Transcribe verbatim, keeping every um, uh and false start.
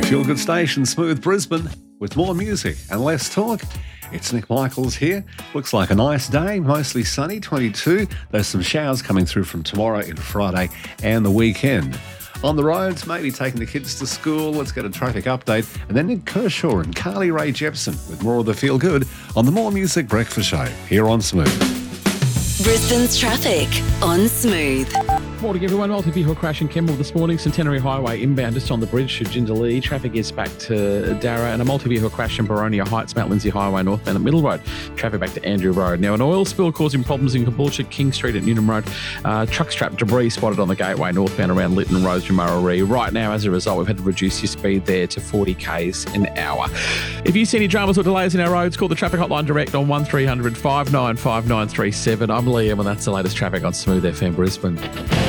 Feel Good Station, Smooth Brisbane, with more music and less talk. It's Nick Michaels here. Looks like a nice day, mostly sunny, twenty-two. There's some showers coming through from tomorrow into Friday and the weekend. On the roads, maybe taking the kids to school. Let's get a traffic update. And then Nick Kershaw and Carly Rae Jepsen with more of the Feel Good on the More Music Breakfast Show here on Smooth. Brisbane's traffic on Smooth. Morning everyone, multi-vehicle crash in Kemble this morning, Centenary Highway inbound just on the bridge to Jindalee. Traffic is back to Darra, and a multi-vehicle crash in Boronia Heights, Mount Lindsay Highway northbound at Middle Road. Traffic back to Andrew Road. Now an oil spill causing problems in Caboolture, King Street at Newnham Road. Uh, truck strap debris spotted on the gateway northbound around Lytton Road through Murray. Right now, as a result, we've had to reduce your speed there to forty kays an hour. If you see any dramas or delays in our roads, call the traffic hotline direct on one three hundred five nine five nine three seven. I'm Liam and that's the latest traffic on Smooth F M Brisbane.